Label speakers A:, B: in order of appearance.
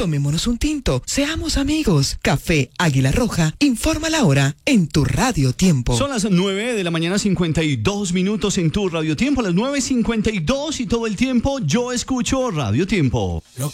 A: Tomémonos un tinto, seamos amigos. Café Águila Roja, informa la hora en tu Radio Tiempo.
B: Son las 9 de la mañana, 52 minutos en tu Radio Tiempo, las 9:52 y todo el tiempo yo escucho Radio Tiempo.